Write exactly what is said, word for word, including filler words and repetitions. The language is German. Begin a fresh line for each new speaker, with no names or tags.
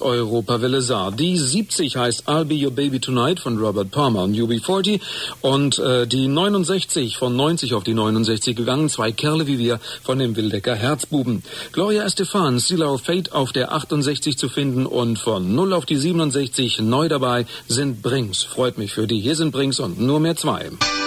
Osteuropa-Welle Saar. Die siebzig heißt I'll Be Your Baby Tonight von Robert Palmer und U B vierzig. Und äh, die neunundsechzig, von neunzig auf die neunundsechzig gegangen, zwei Kerle wie wir von dem Wildecker Herzbuben. Gloria Estefan, Seal Our Fate auf der achtundsechzig zu finden und von null auf die siebenundsechzig neu dabei sind Brings. Freut mich für die. Hier sind Brings und nur mehr zwei.